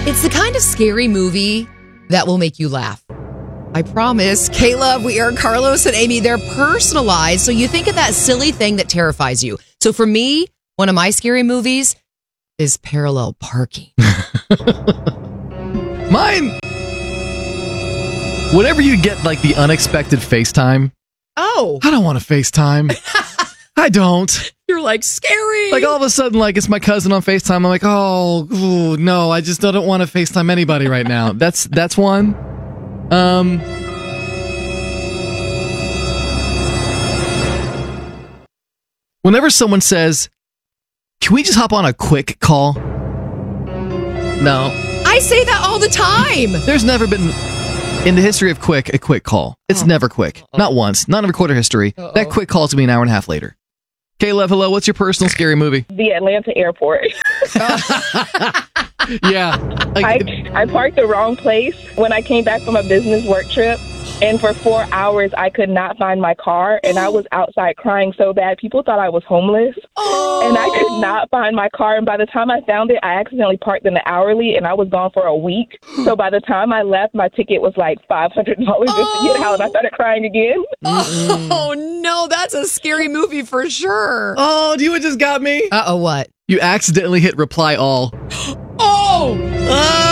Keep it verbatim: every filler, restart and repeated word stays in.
It's the kind of scary movie that will make you laugh. I promise. Caleb, we are Carlos and Amy. They're personalized. So you think of that silly thing that terrifies you. So for me, one of my scary movies is Parallel Parking. Mine. Whenever you get like the unexpected FaceTime. Oh. I don't want to FaceTime. I don't. You're like, scary. Like all of a sudden, like it's my cousin on FaceTime. I'm like, oh, ooh, no, I just don't want to FaceTime anybody right now. That's that's one. Um, whenever someone says, can we just hop on a quick call? No. I say that all the time. There's never been, in the history of quick, a quick call. It's oh. never quick. Uh-oh. Not once. Not in recorded history. Uh-oh. That quick call is going to be an hour and a half later. Caleb, hello. What's your personal scary movie? The Atlanta airport. Yeah. I, I parked the wrong place when I came back from a business work trip. And for four hours, I could not find my car. And I was outside crying so bad. People thought I was homeless. Oh. And I could not find my car. And by the time I found it, I accidentally parked in the hourly. And I was gone for a week. So by the time I left, my ticket was like five hundred dollars just oh. to get out. And I started crying again. Oh, no. That's a scary movie for sure. Oh, you just got me? Uh-oh, what? You accidentally hit reply all. Oh! Ah!